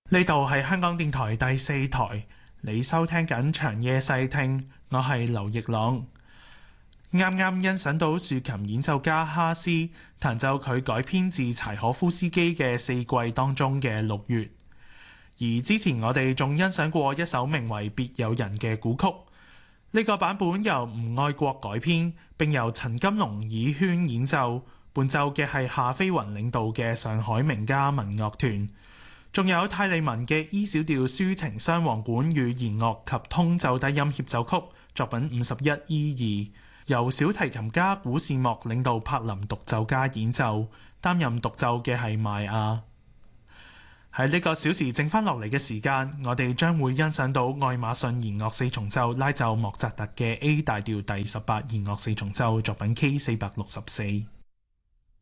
呢度係香港電台第四台，你收聽緊長夜細聽，我係劉奕朗。啱啱欣賞到豎琴演奏家哈斯彈奏佢改編自柴可夫斯基嘅《四季》當中嘅六月，而之前我哋仲欣賞過一首名為《別有人》嘅古曲，呢個版本由吳愛國改編，並由陳金龍以圈演奏，伴奏嘅係夏飛雲領導嘅上海名家民樂團。仲有泰利文嘅 E 小調抒情雙簧管與弦樂及通奏低音協奏曲作品51 E2，由小提琴家古士莫領導柏林獨奏家演奏，擔任獨奏嘅係邁亞。喺呢個小時剩翻落嚟嘅時間，我哋將會欣賞到愛馬遜弦樂四重奏拉奏莫扎特嘅 A 大調第18弦樂四重奏作品 K464。